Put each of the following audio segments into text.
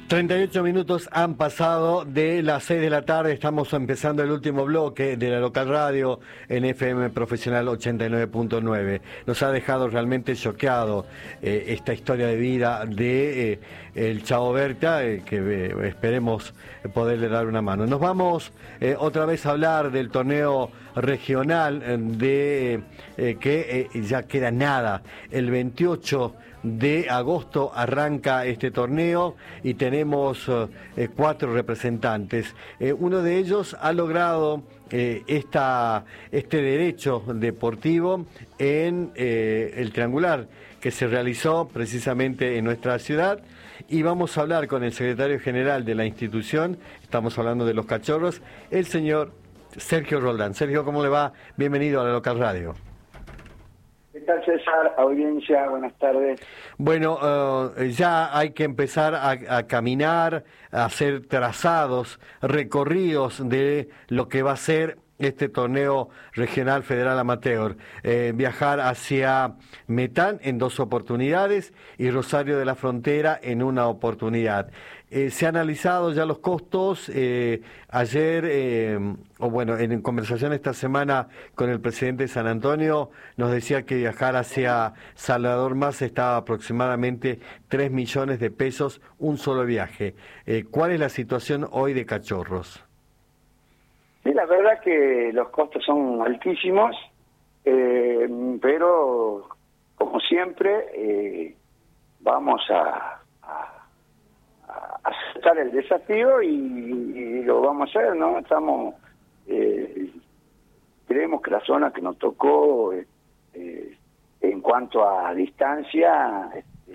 38 minutos han pasado de las 6 de la tarde, estamos empezando el último bloque de la local radio en FM Profesional 89.9. Nos ha dejado realmente choqueado esta historia de vida de el Chavo Berta, que esperemos poderle dar una mano. Nos vamos otra vez a hablar del torneo regional que ya queda nada. El 28 de agosto arranca este torneo y tenemos 4 representantes. Uno de ellos ha logrado este derecho deportivo en el triangular que se realizó precisamente en nuestra ciudad, y vamos a hablar con el secretario general de la institución. Estamos hablando de los Cachorros, el señor Sergio Roldán. Sergio, ¿cómo le va? Bienvenido a la local radio. ¿Qué tal, César? Audiencia, buenas tardes. Bueno, ya hay que empezar a caminar, a hacer trazados, recorridos de lo que va a ser este torneo regional federal amateur. Viajar hacia Metán en 2 oportunidades y Rosario de la Frontera en 1 oportunidad. Se han analizado ya los costos. Ayer, en conversación esta semana con el presidente de San Antonio, nos decía que viajar hacia Salvador Mas estaba aproximadamente 3 millones de pesos un solo viaje. ¿Cuál es la situación hoy de Cachorros? Sí, la verdad que los costos son altísimos, pero como siempre vamos a aceptar el desafío y lo vamos a hacer, ¿no? Creemos que la zona que nos tocó en cuanto a distancia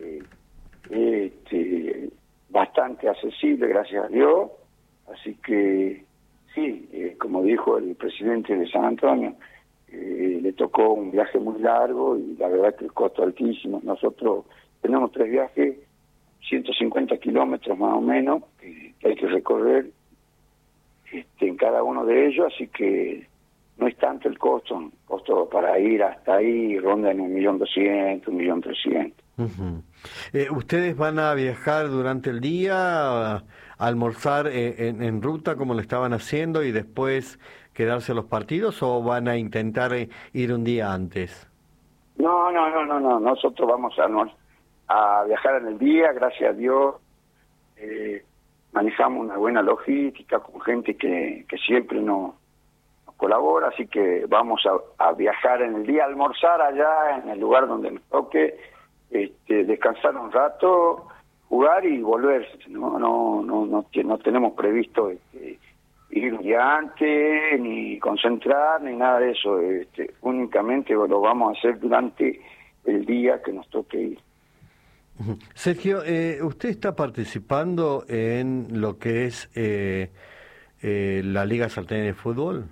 bastante accesible, gracias a Dios, así que sí, como dijo el presidente de San Antonio, le tocó un viaje muy largo y la verdad que el costo altísimo. Nosotros tenemos 3 viajes, 150 kilómetros más o menos, que hay que recorrer en cada uno de ellos, así que no es tanto el costo para ir hasta ahí ronda en 1.200.000, 1.300.000. Uh-huh. ¿Ustedes van a viajar durante el día, a almorzar en ruta como lo estaban haciendo y después quedarse a los partidos, o van a intentar ir un día antes? No, nosotros vamos a viajar en el día, gracias a Dios. Manejamos una buena logística con gente que siempre nos colabora, así que vamos a viajar en el día, almorzar allá en el lugar donde nos toque, descansar un rato, jugar y volver. No tenemos previsto ir un día antes, ni concentrar, ni nada de eso. Únicamente lo vamos a hacer durante el día que nos toque ir. Sergio, ¿usted está participando en lo que es la Liga Salteña de Fútbol?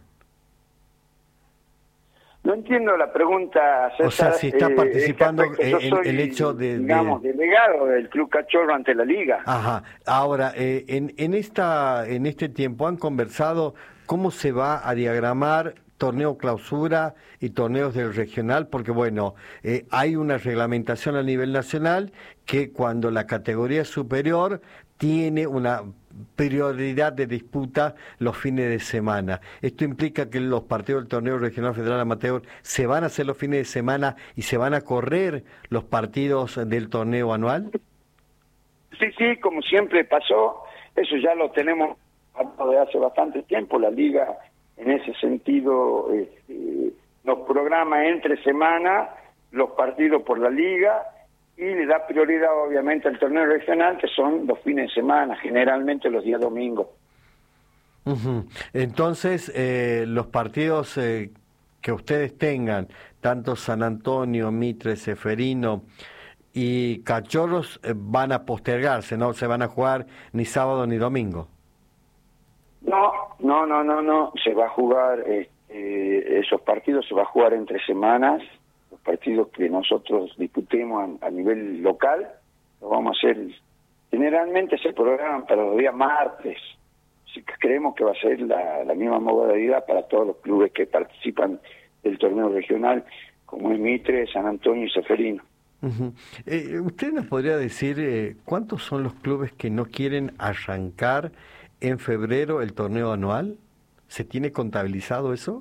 No entiendo la pregunta, César. O sea, si está participando el hecho de... Digamos, delegado del Club Cachorro ante la Liga. Ajá. Ahora, en este tiempo han conversado cómo se va a diagramar torneo clausura y torneos del regional, porque bueno, hay una reglamentación a nivel nacional que cuando la categoría es superior tiene una prioridad de disputa los fines de semana. Esto implica que los partidos del torneo regional federal amateur se van a hacer los fines de semana y se van a correr los partidos del torneo anual. Sí, como siempre pasó, eso ya lo tenemos de hace bastante tiempo. La liga en ese sentido nos programa entre semana los partidos por la liga y le da prioridad obviamente al torneo regional, que son los fines de semana, generalmente los días domingos. Uh-huh. Entonces, los partidos que ustedes tengan, tanto San Antonio, Mitre, Ceferino y Cachorros, van a postergarse, no se van a jugar ni sábado ni domingo. No, se va a jugar, esos partidos se va a jugar entre semanas. Los partidos que nosotros disputemos a nivel local, lo vamos a hacer, generalmente se programan para los días martes, así que creemos que va a ser la misma modalidad para todos los clubes que participan del torneo regional, como es Mitre, San Antonio y Ceferino. Ujú. ¿Usted nos podría decir cuántos son los clubes que no quieren arrancar en febrero el torneo anual? ¿Se tiene contabilizado eso?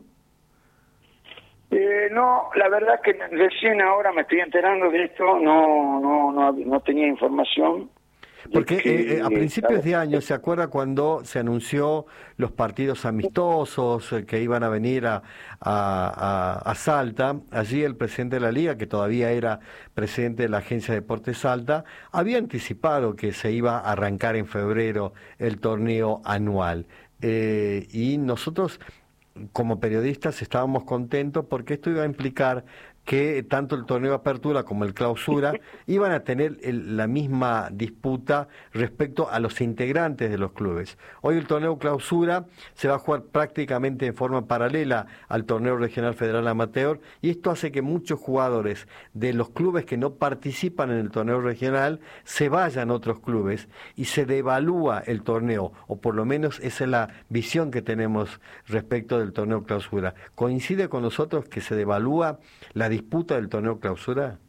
No, la verdad que recién ahora me estoy enterando de esto, no tenía información de Porque a que principios de año, ¿se acuerda cuando se anunció los partidos amistosos que iban a venir a Salta? Allí el presidente de la liga, que todavía era presidente de la Agencia de Deportes Salta, había anticipado que se iba a arrancar en febrero el torneo anual. Y nosotros, como periodistas, estábamos contentos porque esto iba a implicar que tanto el torneo Apertura como el Clausura iban a tener la misma disputa respecto a los integrantes de los clubes. Hoy el torneo Clausura se va a jugar prácticamente en forma paralela al torneo regional federal amateur, y esto hace que muchos jugadores de los clubes que no participan en el torneo regional se vayan a otros clubes y se devalúa el torneo, o por lo menos esa es la visión que tenemos respecto del torneo Clausura. ¿Coincide con nosotros que se devalúa la disputa del torneo Clausura?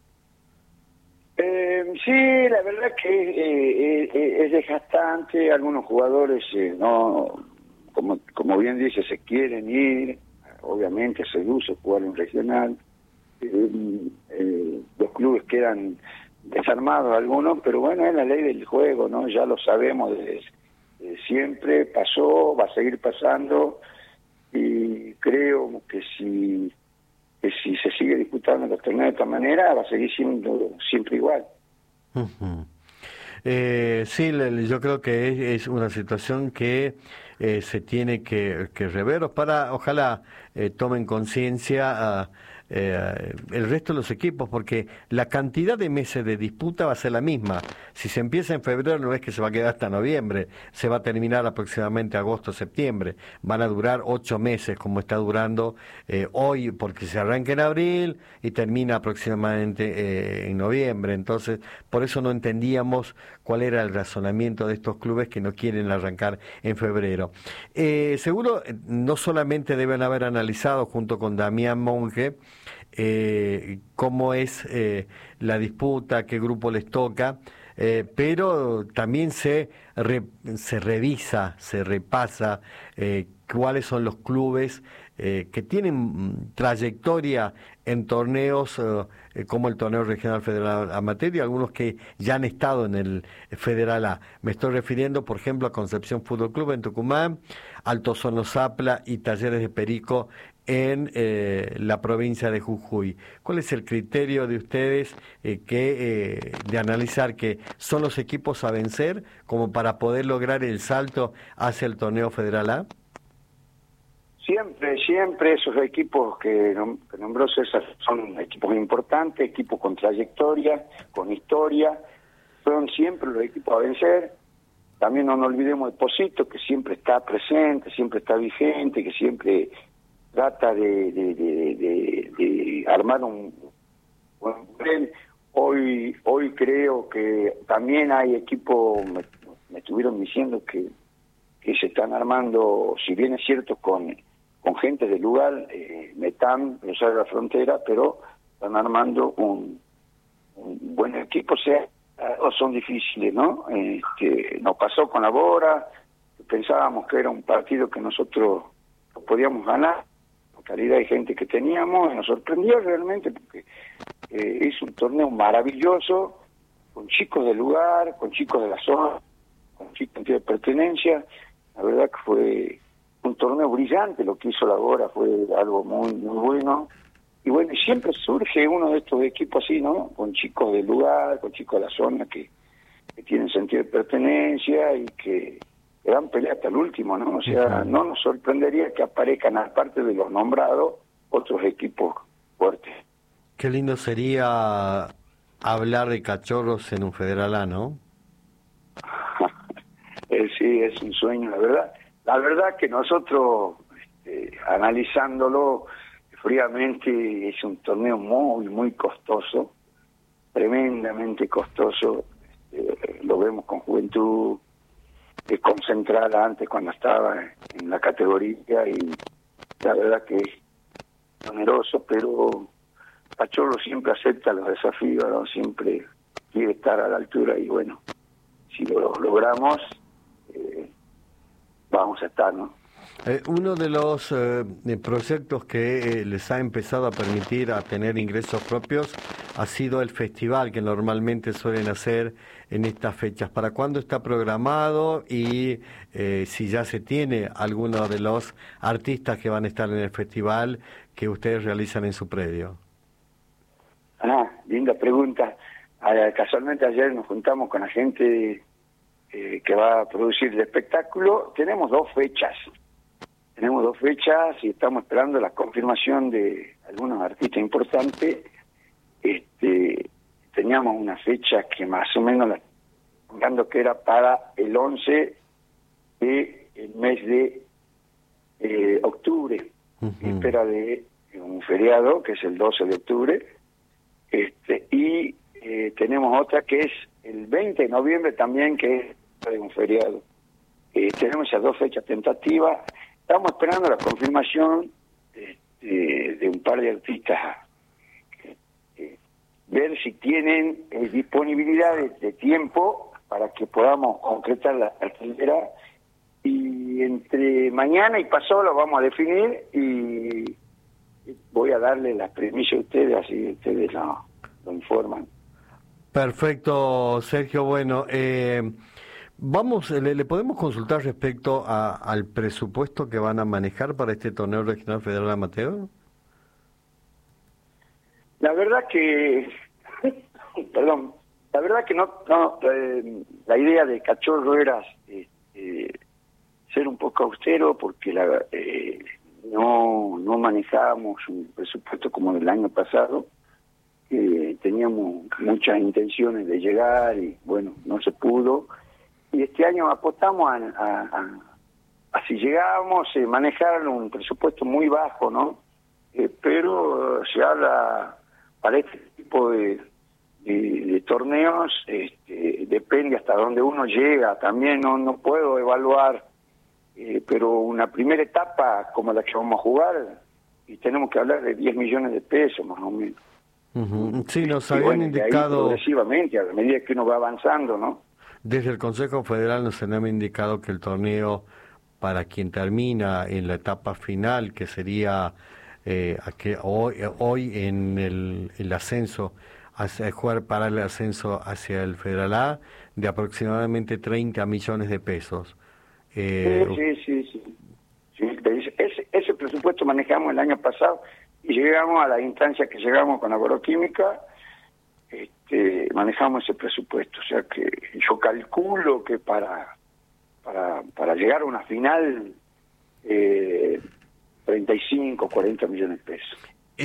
Sí, la verdad que es desgastante. Algunos jugadores, no, como bien dice, se quieren ir. Obviamente seduce jugar en regional. Los clubes quedan desarmados algunos, pero bueno, es la ley del juego, ¿no? Ya lo sabemos siempre, pasó, va a seguir pasando, y creo que si se sigue disputando los torneos de esta manera, va a seguir siendo siempre igual. Uh-huh. Sí, yo creo que es una situación que se tiene que rever. Ojalá tomen conciencia el resto de los equipos, porque la cantidad de meses de disputa va a ser la misma. Si se empieza en febrero, no es que se va a quedar hasta noviembre, se va a terminar aproximadamente agosto, septiembre. Van a durar 8 meses, como está durando hoy, porque se arranca en abril y termina aproximadamente en noviembre. Entonces, por eso no entendíamos cuál era el razonamiento de estos clubes que no quieren arrancar en febrero. Seguro no solamente deben haber analizado junto con Damián Monge cómo es la disputa, qué grupo les toca, pero también se revisa, se repasa cuáles son los clubes que tienen trayectoria en torneos como el torneo regional federal amateur, y algunos que ya han estado en el Federal A. Me estoy refiriendo, por ejemplo, a Concepción Fútbol Club en Tucumán, Alto Hornos Zapla y Talleres de Perico en la provincia de Jujuy. ¿Cuál es el criterio de ustedes de analizar que son los equipos a vencer como para poder lograr el salto hacia el torneo Federal A? Siempre esos equipos que nombró César son equipos importantes, equipos con trayectoria, con historia, son siempre los equipos a vencer. También no nos olvidemos de Pocito, que siempre está presente, siempre está vigente, que siempre trata de armar un buen plan. Hoy creo que también hay equipos, me estuvieron diciendo que se están armando, si bien es cierto con gente del lugar, Metán, cruzar la frontera, pero están armando un buen equipo, o son difíciles, ¿no? Nos pasó con la Bora, pensábamos que era un partido que nosotros podíamos ganar, la calidad de gente que teníamos, y nos sorprendió realmente porque es un torneo maravilloso, con chicos del lugar, con chicos de la zona, con chicos de pertenencia. La verdad que fue un torneo brillante, lo que hizo la Bora fue algo muy bueno. Y bueno, y siempre surge uno de estos equipos así, ¿no? Con chicos del lugar, con chicos de la zona que tienen sentido de pertenencia y que dan pelea hasta el último, ¿no? O sea, no nos sorprendería que aparezcan, aparte de los nombrados, otros equipos fuertes. Qué lindo sería hablar de Cachorros en un Federal A, ¿no? Sí, es un sueño, la verdad. La verdad que nosotros, analizándolo fríamente, es un torneo muy costoso, tremendamente costoso. Lo vemos con Juventud, concentrada antes cuando estaba en la categoría, y la verdad que es oneroso, pero Pachorro siempre acepta los desafíos, ¿no? Siempre quiere estar a la altura y bueno, si lo logramos, vamos a estar, ¿no? Uno de los proyectos que les ha empezado a permitir a tener ingresos propios ha sido el festival que normalmente suelen hacer en estas fechas. ¿Para cuándo está programado y si ya se tiene alguno de los artistas que van a estar en el festival que ustedes realizan en su predio? Linda pregunta. Casualmente ayer nos juntamos con la gente que va a producir el espectáculo. Tenemos dos fechas y estamos esperando la confirmación de algunos artistas importantes. Teníamos una fecha que más o menos hablando que era para el 11 del mes de octubre, víspera de un feriado que es el 12 de octubre, y tenemos otra que es el 20 de noviembre también, que es un feriado. Tenemos esas dos fechas tentativas. Estamos esperando la confirmación de un par de artistas, ver si tienen disponibilidad de tiempo para que podamos concretar la cartelera, y entre mañana y pasado lo vamos a definir y voy a darle las premisas a ustedes, así ustedes lo informan. Perfecto, Sergio. Bueno, ¿le podemos consultar respecto al presupuesto que van a manejar para este torneo regional federal amateur? La verdad que, perdón, la verdad que no la idea de Cachorro era ser un poco austero, porque no manejábamos un presupuesto como el año pasado. Teníamos muchas intenciones de llegar y bueno, no se pudo. Y este año apostamos a si llegábamos a manejar un presupuesto muy bajo, ¿no? Pero se habla para este tipo de torneos, depende hasta dónde uno llega. También no puedo evaluar, pero una primera etapa como la que vamos a jugar, y tenemos que hablar de 10 millones de pesos más o menos. Sí, nos y habían bueno, indicado... progresivamente, a medida que uno va avanzando, ¿no? Desde el Consejo Federal nos han indicado que el torneo, para quien termina en la etapa final, que sería hoy en el ascenso, jugar para el ascenso hacia el Federal A, de aproximadamente 30 millones de pesos. Sí. Ese presupuesto manejamos el año pasado y llegamos a la instancia que llegamos con agroquímica. Manejamos ese presupuesto, o sea que yo calculo que para llegar a una final 35, 40 millones de pesos.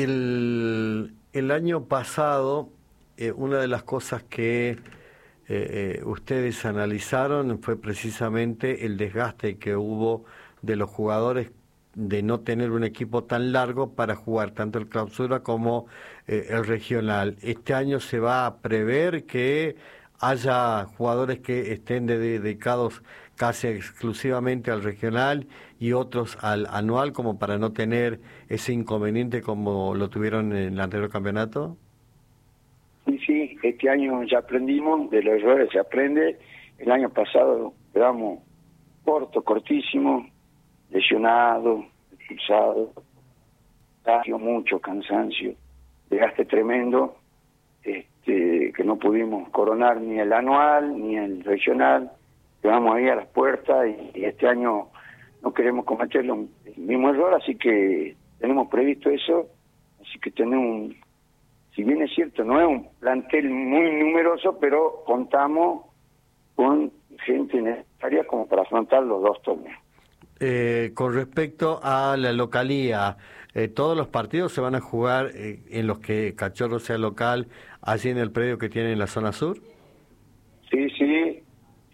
El año pasado, una de las cosas que ustedes analizaron fue precisamente el desgaste que hubo de los jugadores de no tener un equipo tan largo para jugar tanto el clausura como el regional. Este año se va a prever que haya jugadores que estén dedicados casi exclusivamente al regional y otros al anual, como para no tener ese inconveniente como lo tuvieron en el anterior campeonato. Sí, este año ya aprendimos, de los errores se aprende. El año pasado quedamos cortísimo, lesionado, expulsado, mucho cansancio, desgaste tremendo, que no pudimos coronar ni el anual ni el regional. Quedamos ahí a las puertas y este año no queremos cometer el mismo error, así que tenemos previsto eso. Así que tenemos, si bien es cierto, no es un plantel muy numeroso, pero contamos con gente necesaria como para afrontar los dos torneos. Con respecto a la localía, ¿todos los partidos se van a jugar en los que Cachorro sea local, allí en el predio que tiene en la zona sur? Sí,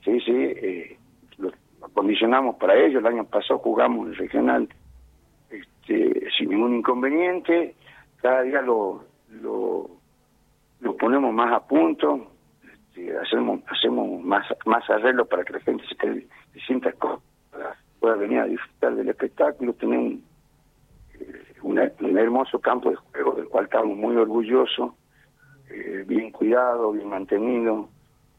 lo acondicionamos para ello. El año pasado jugamos el regional sin ningún inconveniente. Cada día lo ponemos más a punto, hacemos más arreglos para que la gente se sienta cómoda, pueda venir a disfrutar del espectáculo. Tenemos un hermoso campo de juego del cual cual estamos muy orgullosos, bien cuidado, bien mantenido,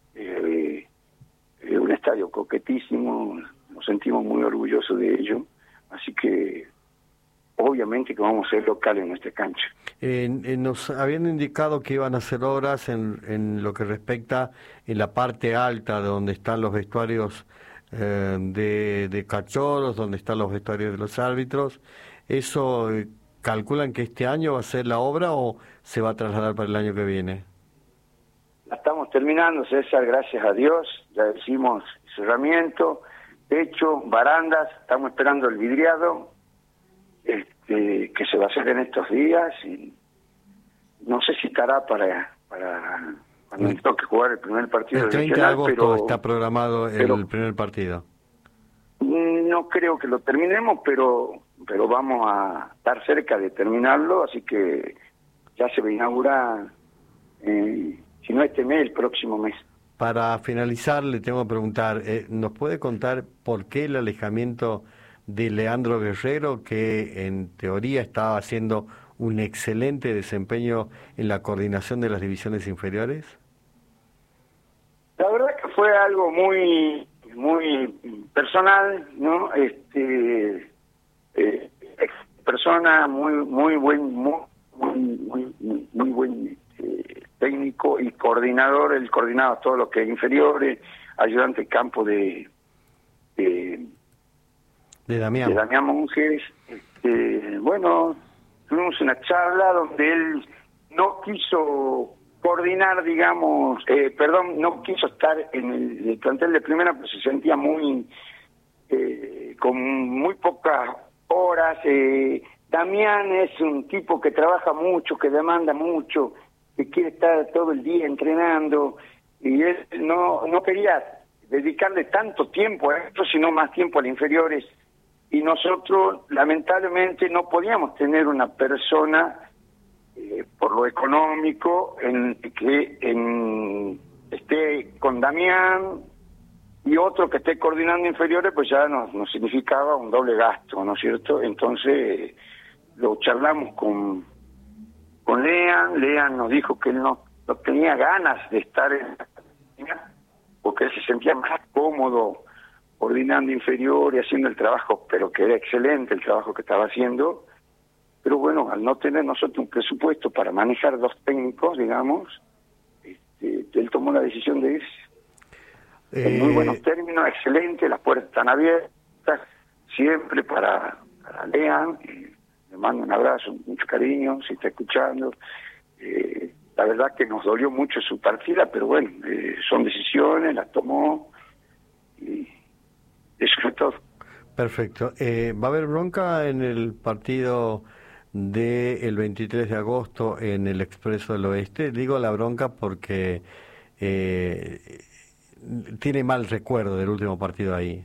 un estadio coquetísimo, nos sentimos muy orgullosos de ello, así que obviamente que vamos a ser locales en nuestra cancha. Nos habían indicado que iban a hacer obras en lo que respecta en la parte alta, de donde están los vestuarios de cachorros, donde están los vestuarios de los árbitros. ¿Eso calculan que este año va a ser la obra o se va a trasladar para el año que viene? La estamos terminando, César, gracias a Dios, ya hicimos cerramiento, techo, barandas, estamos esperando el vidriado, que se va a hacer en estos días, y no sé si estará para cuando nos toque jugar el primer partido el 30 regional, de agosto pero está programado el primer partido. No creo que lo terminemos, pero vamos a estar cerca de terminarlo, así que ya se va a inaugurar, si no este mes, el próximo mes. Para finalizar, le tengo que preguntar, ¿nos puede contar por qué el alejamiento de Leandro Guerrero, que en teoría estaba haciendo un excelente desempeño en la coordinación de las divisiones inferiores? La verdad que fue algo muy personal, ¿no? Persona muy buen técnico y coordinador, él coordinaba todo lo que es inferiores, ayudante de campo de Damián Monjes. Bueno, tuvimos una charla donde él no quiso coordinar, digamos, no quiso estar en el plantel de primera, pues se sentía con muy pocas horas. Damián es un tipo que trabaja mucho, que demanda mucho, que quiere estar todo el día entrenando, y él no quería dedicarle tanto tiempo a esto, sino más tiempo a las inferiores, y nosotros lamentablemente no podíamos tener una persona por lo económico que esté con Damián y otro que esté coordinando inferiores, pues ya nos significaba un doble gasto, ¿no es cierto? Entonces lo charlamos con Lean nos dijo que él no tenía ganas de estar en la academia porque él se sentía más cómodo coordinando inferior y haciendo el trabajo, pero que era excelente el trabajo que estaba haciendo. Pero bueno, al no tener nosotros un presupuesto para manejar dos técnicos, digamos, él tomó la decisión de irse. En muy buenos términos, excelente, las puertas están abiertas, siempre para Lean. Le mando un abrazo, mucho cariño, si está escuchando. La verdad que nos dolió mucho su partida, pero bueno, son decisiones, las tomó y eso fue todo. Perfecto. ¿Va a haber bronca en el partido del 23 de agosto en el Expreso del Oeste? Digo la bronca porque tiene mal recuerdo del último partido ahí.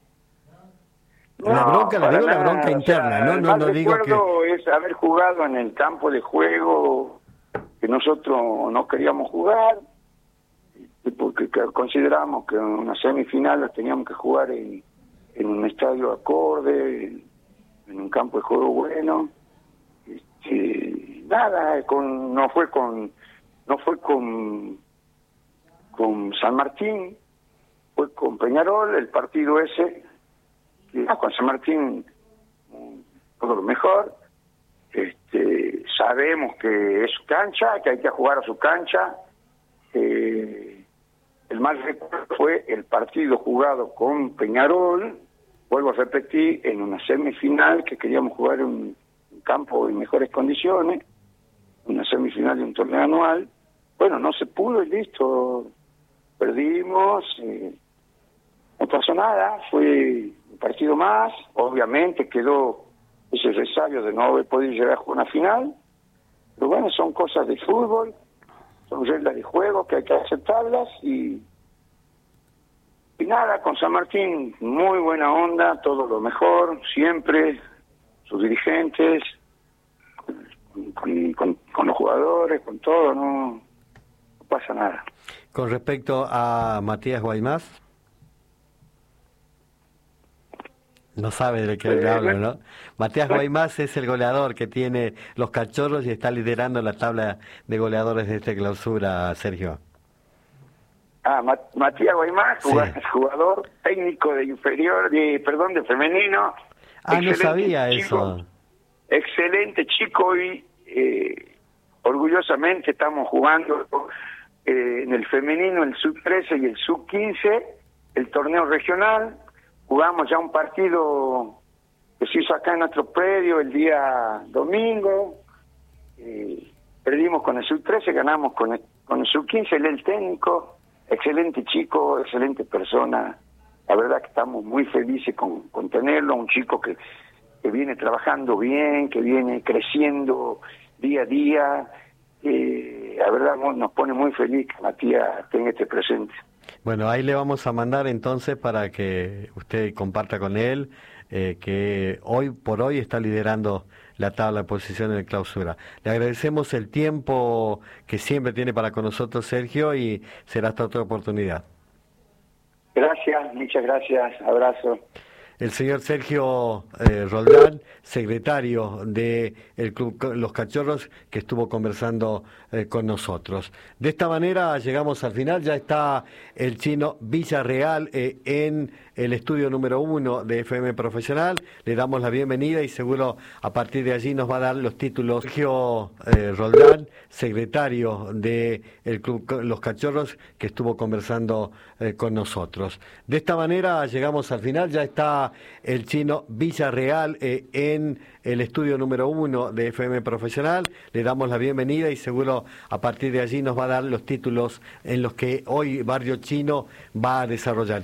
La bronca, le digo, la bronca interna, o sea, no digo que... es haber jugado en el campo de juego que nosotros no queríamos jugar, porque consideramos que en una semifinal la teníamos que jugar en un estadio acorde, en un campo de juego bueno. Nada, no fue con San Martín, fue con Peñarol el partido ese. Con San Martín todo lo mejor. Sabemos que es su cancha, que hay que jugar a su cancha. El mal recuerdo fue el partido jugado con Peñarol, vuelvo a repetir, en una semifinal que queríamos jugar en un campo en mejores condiciones, una semifinal de un torneo anual. Bueno, no se pudo y listo, perdimos, no pasó nada, fue un partido más, obviamente quedó ese resabio de no haber podido llegar a jugar una final, pero bueno, son cosas de fútbol, son reglas de juego que hay que aceptarlas y nada, con San Martín muy buena onda, todo lo mejor, siempre, sus dirigentes, con los jugadores, con todo, no pasa nada. Con respecto a Matías Guaymás. No sabe de qué le hablo, ¿no? Matías Guaymás es el goleador que tiene los Cachorros y está liderando la tabla de goleadores de esta clausura, Sergio. Matías Guaymás, Sí. jugador técnico de inferior, de femenino. Ah, no Excelente sabía chico, eso. Excelente chico y orgullosamente estamos jugando en el femenino, el sub-13 y el sub-15, el torneo regional. Jugamos ya un partido que se hizo acá en nuestro predio el día domingo. Perdimos con el sub-13, ganamos con el sub-15, él el técnico. Excelente chico, excelente persona. La verdad que estamos muy felices con tenerlo, un chico que viene trabajando bien, que viene creciendo día a día. La verdad nos pone muy feliz que Matías tenga este presente. Bueno, ahí le vamos a mandar entonces para que usted comparta con él, que hoy por hoy está liderando la tabla de posiciones de clausura. Le agradecemos el tiempo que siempre tiene para con nosotros, Sergio, y será hasta otra oportunidad. Gracias, muchas gracias, abrazo. El señor Sergio Roldán, secretario de el Club Los Cachorros, que estuvo conversando con nosotros. De esta manera llegamos al final, ya está el chino Villarreal en el estudio número 1 de FM Profesional. Le damos la bienvenida y seguro a partir de allí nos va a dar los títulos. Sergio Roldán, secretario de el Club Los Cachorros, que estuvo conversando con nosotros. De esta manera llegamos al final, ya está el chino Villarreal en el estudio número 1 de FM Profesional. Le damos la bienvenida y seguro a partir de allí nos va a dar los títulos en los que hoy Barrio Chino va a desarrollar.